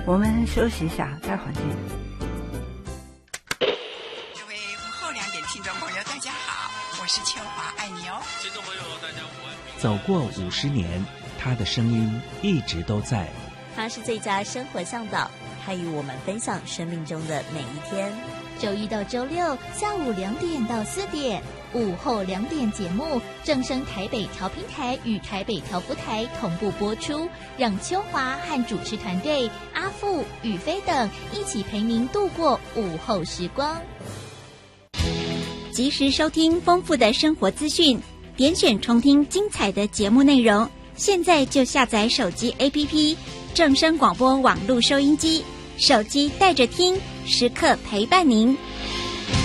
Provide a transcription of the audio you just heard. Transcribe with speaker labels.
Speaker 1: 我们休息一下，待会儿见。
Speaker 2: 各位午后2点听众朋友，大家好，我是秋华，爱你哦。
Speaker 3: 听众朋友，大家午安。
Speaker 4: 走过50年，他的声音一直都在。
Speaker 5: 他是最佳生活向导，他与我们分享生命中的每一天。
Speaker 6: 周一到周六下午2点到4点，午后2点节目正声台北调频台与台北调布台同步播出，让秋华和主持团队阿富、宇飞等一起陪您度过午后时光。
Speaker 7: 及时收听丰富的生活资讯，点选重听精彩的节目内容。现在就下载手机 APP 正声广播网络收音机，手机带着听，时刻陪伴您。